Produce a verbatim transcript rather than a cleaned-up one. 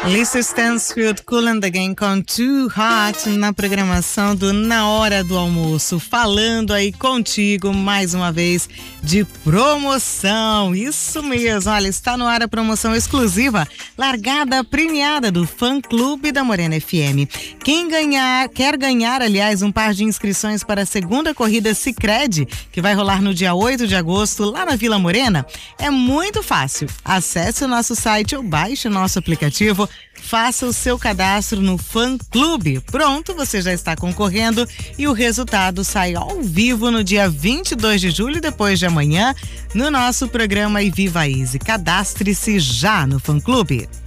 Lisa Stansfield, Kool and the Gang com Too Hot na programação do Na Hora do Almoço, falando aí contigo mais uma vez de promoção. Isso mesmo, olha, está no ar a promoção exclusiva, largada premiada do Fã Clube da Morena F M. Quem ganhar, quer ganhar, aliás, um par de inscrições para a segunda corrida Sicredi, que vai rolar no dia oito de agosto lá na Vila Morena, é muito fácil. Acesse o nosso site ou baixe o nosso aplicativo. Faça o seu cadastro no Fã Clube. Pronto, você já está concorrendo e o resultado sai ao vivo no dia vinte e dois de julho, depois de amanhã, no nosso programa E Viva Easy. Cadastre-se já no Fã Clube.